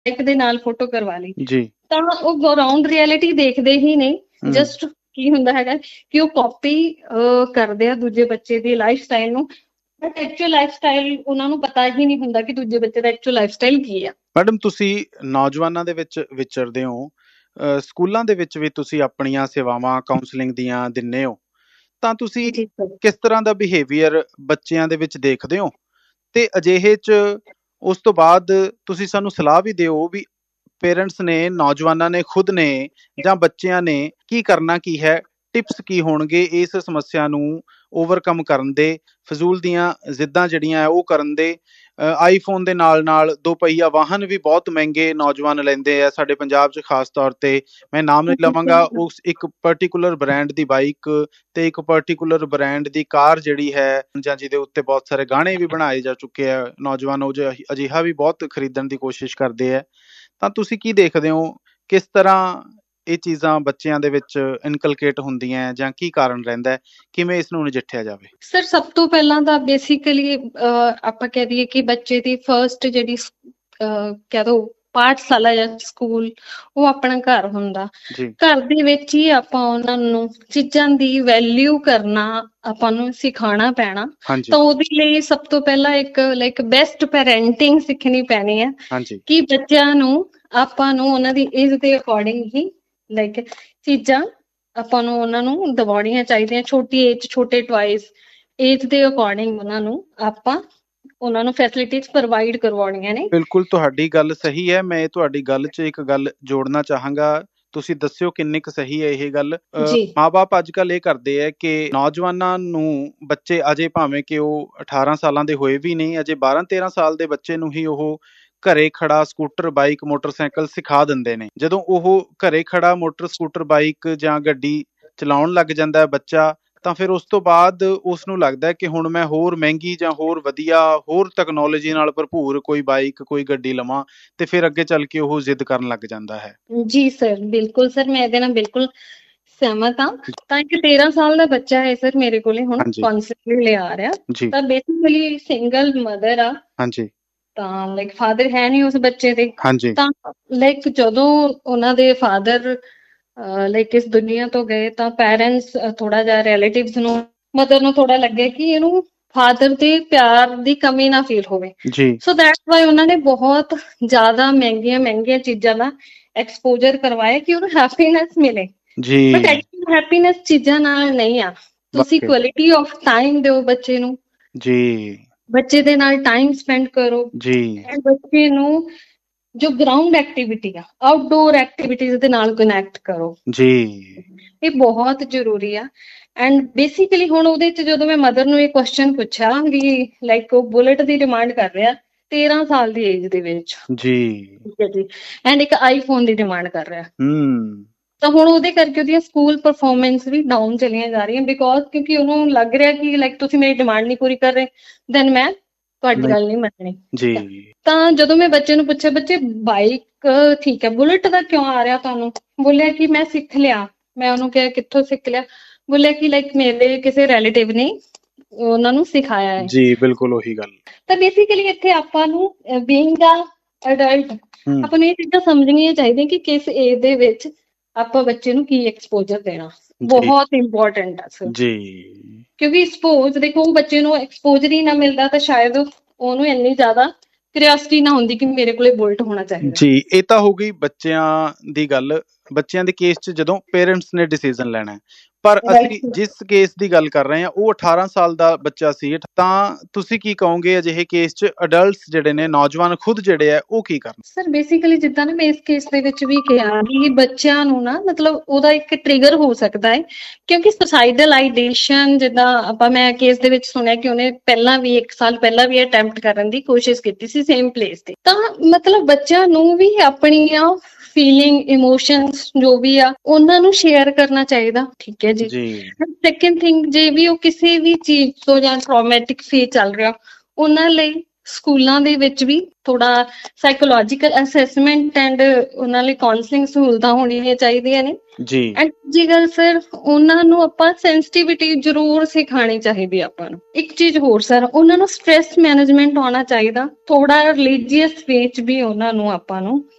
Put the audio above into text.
ਇੱਕ ਦੇ ਨਾਲ ਫੋਟੋ ਕਰਵਾ ਲਈ, ਜੀ ਤਾਂ ਉਹ ਗਰਾਊਂਡ ਰਿਐਲਿਟੀ ਦੇਖਦੇ ਹੀ ਨਹੀਂ। ਜਸਟ ਕੀ ਹੁੰਦਾ ਹੈਗਾ ਕਿ ਉਹ ਕਾਪੀ ਕਰਦੇ ਆ ਦੂਜੇ ਬੱਚੇ ਦੀ ਲਾਈਫ ਸਟਾਈਲ ਨੂੰ, ਬਟ ਐਕਚੁਅਲ ਲਾਈਫ ਸਟਾਈਲ ਉਹਨਾਂ ਨੂੰ ਪਤਾ ਹੀ ਨਹੀਂ ਹੁੰਦਾ ਕਿ ਦੂਜੇ ਬੱਚੇ ਦਾ ਐਕਚੁਅਲ ਲਾਈਫ ਸਟਾਈਲ ਕੀ ਆ। ਮੈਡਮ, ਤੁਸੀਂ ਨੌਜਵਾਨਾਂ ਦੇ ਵਿੱਚ ਵਿਚਰਦੇ ਹੋ, ਸਕੂਲਾਂ ਦੇ ਵਿੱਚ ਵੀ ਤੁਸੀਂ ਆਪਣੀਆਂ ਸੇਵਾਵਾਂ ਕਾਉਂਸਲਿੰਗ ਦੀਆਂ ਦਿੰਦੇ ਹੋ, ਤਾਂ ਤੁਸੀਂ ਜੀ ਸਰ। ਕਿਸ ਤਰ੍ਹਾਂ ਦਾ ਬਿਹੇਵੀਅਰ ਬੱਚਿਆਂ ਦੇ ਵਿੱਚ ਦੇਖਦੇ ਹੋ, ਤੇ ਅਜਿਹੇ 'ਚ ਉਸ ਤੋਂ ਬਾਅਦ ਤੁਸੀਂ ਸਾਨੂੰ ਸਲਾਹ ਵੀ ਦਿਓ ਵੀ ਪੇਰੈਂਟਸ ਨੇ, ਨੌਜਵਾਨਾਂ ਨੇ ਖੁਦ ਨੇ ਜਾਂ ਬੱਚਿਆਂ ਨੇ ਕੀ ਕਰਨਾ ਕੀ ਹੈ, ਟਿਪਸ ਕੀ ਹੋਣਗੇ ਇਸ ਸਮੱਸਿਆ ਨੂੰ ਓਵਰਕਮ ਕਰਨ ਦੇ, ਫਜ਼ੂਲ ਦੀਆਂ ਜ਼ਿੱਦਾਂ ਜਿਹੜੀਆਂ ਉਹ ਕਰਨ ਦੇ। ਆਈਫੋਨ ਦੇ ਨਾਲ ਨਾਲ 2 ਪਹੀਆ ਵਾਹਨ ਵੀ ਬਹੁਤ ਮਹਿੰਗੇ ਨੌਜਵਾਨ ਲੈਂਦੇ ਆ ਸਾਡੇ ਪੰਜਾਬ 'ਚ, ਖਾਸ ਤੌਰ ਤੇ ਮੈਂ ਨਾਮ ਨਹੀਂ ਲਵਾਂਗਾ, ਉਸ ਇੱਕ ਪਰਟੀਕੂਲਰ ਬ੍ਰਾਂਡ ਦੀ ਬਾਈਕ ਤੇ ਇੱਕ ਪਰਟੀਕੂਲਰ ਬ੍ਰਾਂਡ ਦੀ ਕਾਰ ਜਿਹੜੀ ਹੈ, ਜਾਂ ਜਿਹਦੇ ਉੱਤੇ ਬਹੁਤ ਸਾਰੇ ਗਾਣੇ ਵੀ ਬਣਾਏ ਜਾ ਚੁੱਕੇ ਆ, ਨੌਜਵਾਨ ਉਹ ਅਜਿਹਾ ਵੀ ਬਹੁਤ ਖਰੀਦਣ ਦੀ ਕੋਸ਼ਿਸ਼ ਕਰਦੇ ਆ। ਤਾਂ ਤੁਸੀਂ ਕੀ ਦੇਖਦੇ ਹੋ, ਕਿਸ ਤਰ੍ਹਾਂ ਇਹ ਚੀਜ਼ਾਂ ਬੱਚਿਆਂ ਦੇ ਵਿੱਚ ਇਨਕਲਕੇਟ ਹੁੰਦੀਆਂ ਜਾਂ ਕੀ ਕਾਰਨ ਰਹਿੰਦਾ, ਕਿਵੇਂ ਇਸ ਨੂੰ ਨਜਿੱਠਿਆ ਜਾਵੇ? ਸਰ ਸਭ ਤੋਂ ਪਹਿਲਾਂ ਤਾਂ ਬੇਸਿਕਲੀ ਆਪਾਂ ਕਹਿ ਦਈਏ ਕਿ ਬੱਚੇ ਦੀ ਫਰਸਟ ਜਿਹੜੀ ਕਹਿ ਦੋ ਪਾਠਸ਼ਾਲਾ ਜਾਂ ਸਕੂਲ, ਉਹ ਆਪਣਾ ਘਰ ਹੁੰਦਾ। ਘਰ ਦੇ ਵਿੱਚ ਹੀ ਆਪਾਂ ਉਹਨਾਂ ਨੂੰ ਚੀਜ਼ਾਂ ਦੀ ਵੈਲਿਊ ਕਰਨਾ ਆਪਾਂ ਨੂੰ ਸਿਖਾਉਣਾ ਪੈਣਾ। ਤਾਂ ਉਹਦੇ ਲਈ ਸਭ ਤੋਂ ਪਹਿਲਾਂ ਇੱਕ ਲਾਈਕ ਬੈਸਟ ਪੈਰੈਂਟਿੰਗ ਸਿੱਖਣੀ ਪੈਣੀ ਹੈ ਕਿ ਬੱਚਿਆਂ ਨੂੰ ਆਪਾਂ ਨੂੰ ਉਹਨਾਂ ਦੀ ਏਜ ਦੇ ਅਕੋਰਡਿੰਗ ਹੀ ਲਾਈਕ ਚੀਜ਼ਾਂ ਆਪਾਂ ਨੂੰ ਉਹਨਾਂ ਨੂੰ ਦਿਵਾਉਣੀਆਂ ਚਾਹੀਦੀਆਂ। ਛੋਟੀ ਏਜ ਛੋਟੇ ਟੁਆਇਜ਼ ਏਜ ਦੇ ਅਕੋਰਡਿੰਗ ਉਹਨਾਂ ਨੂੰ ਫੈਸਿਲਿਟੀਜ਼ ਪ੍ਰੋਵਾਈਡ ਕਰਵਾਉਣੀਆਂ ਨੇ। ਬਿਲਕੁਲ, ਤੁਹਾਡੀ ਗੱਲ ਸਹੀ ਹੈ। ਮੈਂ ਤੁਹਾਡੀ ਗੱਲ 'ਚ ਇੱਕ ਗੱਲ ਜੋੜਨਾ ਚਾਹਾਂਗਾ, ਤੁਸੀਂ ਦੱਸਿਓ ਕਿੰਨੀ ਕੁ ਸਹੀ ਹੈ ਇਹ ਗੱਲ। ਮਾਂ-ਬਾਪ ਅੱਜ ਕੱਲ੍ਹ ਇਹ ਕਰਦੇ ਹੈ ਕਿ ਨੌਜਵਾਨਾਂ ਨੂੰ, ਬੱਚੇ ਅਜੇ ਭਾਵੇਂ ਕਿ ਉਹ 18 ਸਾਲਾਂ ਦੇ ਹੋਏ ਵੀ ਨਹੀਂ, ਅਜੇ 12-13 ਸਾਲ ਦੇ ਬੱਚੇ ਨੂੰ ਹੀ ਉਹ ਘਰੇ ਖੜਾ ਸਕੂਟਰ, ਬਾਈਕ, ਮੋਟਰਸਾਈਕਲ ਸਿਖਾ ਦਿੰਦੇ ਨੇ। ਜਦੋਂ ਉਹ ਘਰੇ ਖੜਾ ਮੋਟਰ, ਸਕੂਟਰ, ਬਾਈਕ ਜਾਂ ਗੱਡੀ ਚਲਾਉਣ ਲੱਗ ਜਾਂਦਾ ਬੱਚਾ, ਤਾਂ ਫਿਰ ਉਸ ਤੋਂ ਬਾਅਦ ਉਸ ਨੂੰ ਲੱਗਦਾ ਕਿ ਹੁਣ ਮੈਂ ਹੋਰ ਮਹਿੰਗੀ ਜਾਂ ਹੋਰ ਵਧੀਆ, ਹੋਰ ਟੈਕਨੋਲੋਜੀ ਨਾਲ ਭਰਪੂਰ ਕੋਈ ਬਾਈਕ, ਕੋਈ ਗੱਡੀ ਲਵਾਂ, ਤੇ ਫਿਰ ਅੱਗੇ ਚੱਲ ਕੇ ਉਹ ਜ਼ਿੱਦ ਕਰਨ ਲੱਗ ਜਾਂਦਾ ਹੈ। ਜੀ ਸਰ, ਬਿਲਕੁਲ ਸਰ, ਮੈਂ ਇਹਦੇ ਨਾਲ ਬਿਲਕੁਲ ਸਹਿਮਤ ਹਾਂ। ਤਾਂ ਇੱਕ 13 ਸਾਲ ਦਾ ਬੱਚਾ ਹੈ ਸਰ ਮੇਰੇ ਕੋਲੇ ਹੁਣ ਕਾਉਂਸਲਿੰਗ ਲਈ ਆ ਰਿਹਾ। ਤਾਂ ਬੇਸਿਕਲੀ ਸਿੰਗਲ ਮਦਰ ਆ, ਤਾਂ ਲਾਈਕ ਫਾਦਰ ਹੈ ਨਹੀਂ ਉਸ ਬੱਚੇ ਦੇ। ਤਾਂ ਲਾਈਕ ਜਦੋਂ ਉਹਨਾਂ ਦੇ ਫਾਦਰ ਲਾਈਕ ਇਸ ਦੁਨੀਆ ਤੋਂ ਗਏ, ਤਾਂ ਪੈਰੈਂਟਸ ਥੋੜਾ ਜਿਹਾ ਰਿਲੇਟਿਵਸ ਨੂੰ, ਮਦਰ ਨੂੰ ਥੋੜਾ ਲੱਗੇ ਕਿ ਇਹਨੂੰ ਫਾਦਰ ਦੇ ਪਿਆਰ ਦੀ ਕਮੀ ਨਾ ਫੀਲ ਹੋਵੇ। ਸੋ ਦੈਟਸ ਵਾਈ ਉਹਨਾਂ ਨੇ ਬਹੁਤ ਜ਼ਿਆਦਾ ਮਹਿੰਗੀਆਂ ਚੀਜ਼ਾਂ ਦਾ ਐਕਸਪੋਜ਼ਰ ਕਰਵਾਇਆ ਕਿ ਉਹਨੂੰ ਹੈਪੀਨੈਸ ਮਿਲੇ। ਬਟ ਐਕਚੁਅਲੀ ਹੈਪੀਨੈਸ ਚੀਜ਼ਾਂ ਨਾਲ ਨਹੀਂ ਆ। ਤੁਸੀਂ ਕੁਆਲਿਟੀ ਆਫ ਟਾਈਮ ਦਿਓ ਬੱਚੇ ਨੂੰ, ਬੱਚੇ ਦੇ ਨਾਲ ਟਾਈਮ ਸਪੈਂਡ ਕਰੋ, ਬੱਚੇ ਨੂੰ ਜੋ ਗਰਾਊਂਡ ਐਕਟੀਵਿਟੀ ਆ, ਆਊਟਡੋਰ ਐਕਟੀਵਿਟੀਜ਼ ਦੇ ਨਾਲ ਕਨੈਕਟ ਕਰੋ। ਇਹ ਬਹੁਤ ਜ਼ਰੂਰੀ ਆ। ਐਂਡ ਬੇਸਿਕਲੀ ਹੁਣ ਉਹਦੇ 'ਚ ਜਦੋਂ ਮੈਂ ਮਦਰ ਨੂੰ ਇਹ ਕੁਐਸਚਨ ਪੁੱਛਿਆ ਵੀ ਲਾਈਕ ਉਹ ਬੁਲਟ ਦੀ ਡਿਮਾਂਡ ਕਰ ਰਿਹਾ 13 ਸਾਲ ਦੀ ਏਜ ਦੇ ਵਿੱਚ, ਠੀਕ ਹੈ ਜੀ, ਐਂਡ ਇੱਕ ਆਈਫੋਨ ਦੀ ਡਿਮਾਂਡ ਕਰ ਰਿਹਾ। ਤਾਂ ਹੁਣ ਉਹਦੇ ਕਰਕੇ ਉਹਦੀਆਂ ਸਕੂਲ ਪਰਫਾਰਮੈਂਸ ਵੀ ਡਾਊਨ ਚਲੀਆਂ ਜਾ ਰਹੀਆਂ, ਬਿਕੋਜ਼ ਕਿਉਂਕਿ ਉਹਨੂੰ ਲੱਗ ਰਿਹਾ ਕਿ ਲਾਈਕ ਤੁਸੀਂ ਮੇਰੀ ਡਿਮਾਂਡ ਨਹੀਂ ਪੂਰੀ ਕਰ ਰਹੇ, ਦੈਨ ਮੈਂ ਤੁਹਾਡੀ ਗੱਲ ਨਹੀਂ ਮੰਨਣੀ। ਤਾਂ ਜਦੋਂ ਮੈਂ ਬੱਚੇ ਨੂੰ ਪੁੱਛਿਆ, ਬੱਚੇ ਬਾਈਕ ਠੀਕ ਹੈ, ਬੁਲਟ ਦਾ ਕਿਉਂ ਆ ਰਿਹਾ ਤੁਹਾਨੂੰ? ਬੋਲਿਆ ਕਿ ਮੈਂ ਸਿੱਖ ਲਿਆ। ਮੈਂ ਉਹਨੂੰ ਕਿਹਾ ਕਿੱਥੋਂ ਸਿੱਖ ਲਿਆ? ਬੋਲਿਆ ਕਿ ਲਾਈਕ ਮੇਰੇ ਕਿਸੇ ਰਿਲੇਟਿਵ ਨੇ ਉਹਨਾਂ ਨੂੰ ਸਿਖਾਇਆ ਹੈ। ਜੀ ਬਿਲਕੁਲ ਉਹੀ ਗੱਲ। ਤਾਂ ਬੇਸਿਕਲੀ ਇੱਥੇ ਆਪਾਂ ਨੂੰ ਬੀਇੰਗ ਅ ਅਡਲਟ ਆਪਾਂ ਨੂੰ ਇਹ ਚੀਜ਼ਾਂ ਸਮਝਣੀਆਂ ਚਾਹੀਦੀਆਂ ਕਿ ਕਿਸ ਏਜ ਦੇ ਵਿੱਚ ਆਪਾਂ ਬੱਚੇ ਨੂੰ ਕੀ ਐਕਸਪੋਜ਼ਰ ਦੇਣਾ, ਬਹੁਤ ਇੰਪੋਰਟੈਂਟ ਆ ਸਰ। ਕਿਉਂਕਿ ਸਪੋਜ਼ ਦੇਖੋ ਬੱਚੇ ਨੂੰ ਐਕਸਪੋਜ਼ਰ ਹੀ ਨਾ ਮਿਲਦਾ ਤਾਂ ਸ਼ਾਇਦ ਉਹਨੂੰ ਇੰਨੀ ਜ਼ਿਆਦਾ ਕਿਉਰਿਓਸਿਟੀ ਨਾ ਹੁੰਦੀ ਕਿ ਮੇਰੇ ਕੋਲੇ ਬੁਲਟ ਹੋਣਾ ਚਾਹੀਦਾ। ਜੀ, ਇਹ ਤਾਂ ਹੋ ਗਈ ਬੱਚਿਆਂ ਦੀ ਗੱਲ। ਬੱਚਿਆਂ ਦੇ ਕੇਸ 'ਚ ਜਦੋਂ ਪੇਰੈਂਟਸ ਨੇ ਡਿਸੀਜ਼ਨ ਲੈਣਾ, ਪਰ ਅਸੀਂ ਜਿਸ ਕੇਸ ਦੀ ਗੱਲ ਕਰ ਰਹੇ ਹਾਂ ਉਹ 18 ਸਾਲ ਦਾ ਬੱਚਾ ਸੀ। ਤਾਂ ਤੁਸੀਂ ਕੀ ਕਹੋਗੇ ਅਜਿਹੇ ਕੇਸ 'ਚ ਅਡਲਟਸ ਜਿਹੜੇ ਨੇ, ਨੌਜਵਾਨ ਖੁਦ ਜਿਹੜੇ ਆ, ਉਹ ਕੀ ਕਰਨ? ਸਰ ਬੇਸਿਕਲੀ ਜਿੱਦਾਂ ਨਾ ਮੈਂ ਇਸ ਕੇਸ ਦੇ ਵਿੱਚ ਵੀ ਕਿਹਾ ਕਿ ਬੱਚਿਆਂ ਨੂੰ ਨਾ ਮਤਲਬ ਉਹਦਾ ਇੱਕ ਟ੍ਰਿਗਰ ਹੋ ਸਕਦਾ ਹੈ, ਕਿਉਂਕਿ ਸੁਸਾਈਡਲ ਆਈਡੇਸ਼ਨ ਜਿੱਦਾਂ ਆਪਾਂ ਮੈਂ ਕੇਸ ਦੇ ਵਿੱਚ ਸੁਣਿਆ ਕਿ ਉਹਨੇ ਪਹਿਲਾਂ ਵੀ 1 ਸਾਲ ਪਹਿਲਾਂ ਵੀ ਅਟੈਂਪਟ ਕਰਨ ਦੀ ਕੋਸ਼ਿਸ਼ ਕੀਤੀ ਸੀ ਸੇਮ ਪਲੇਸ ਤੇ। ਤਾਂ ਮਤਲਬ ਬੱਚਿਆਂ ਨੂੰ ਵੀ ਆਪਣੀਆਂ ਫੀਲਿੰਗ, ਇਮੋਸ਼ਨਸ ਜੋ ਵੀ ਆ ਉਹਨਾਂ ਨੂੰ ਸ਼ੇਅਰ ਕਰਨਾ ਚਾਹੀਦਾ, ਠੀਕ ਹੈ ਜੀ। ਸੈਕੰਡ ਥਿੰਗ, ਜੇ ਵੀ ਉਹ ਕਿਸੇ ਵੀ ਚੀਜ਼ ਤੋਂ ਜਾਂ ਟਰੋਮੈਟਿਕ ਫੇਜ਼ ਚੱਲ ਰਿਹਾ, ਉਹਨਾਂ ਲਈ ਸਕੂਲਾਂ ਦੇ ਵਿੱਚ ਵੀ ਥੋੜਾ ਸਾਈਕੋਲੋਜੀਕਲ ਅਸੈਸਮੈਂਟ ਐਂਡ ਉਹਨਾਂ ਲਈ ਕਾਉਂਸਲਿੰਗ ਸਹੂਲਤਾਂ ਹੋਣੀਆਂ ਚਾਹੀਦੀਆਂ ਨੇ। ਐਂਡ ਜੀ ਗੱਲ ਸਰ, ਉਹਨਾਂ ਨੂੰ ਆਪਾਂ ਸੈਂਸਿਟੀਵਿਟੀ ਜ਼ਰੂਰ ਸਿਖਾਉਣੀ ਚਾਹੀਦੀ ਆਪਾਂ ਨੂੰ। ਇੱਕ ਚੀਜ਼ ਹੋਰ ਸਰ, ਉਹਨਾਂ ਨੂੰ ਸਟ੍ਰੈਸ ਮੈਨੇਜਮੈਂਟ ਆਉਣਾ ਚਾਹੀਦਾ। ਥੋੜਾ ਰਿਲੀਜੀਅਸ ਵੇ 'ਚ ਵੀ ਉਹਨਾਂ ਨੂੰ ਆਪਾਂ ਨੂੰ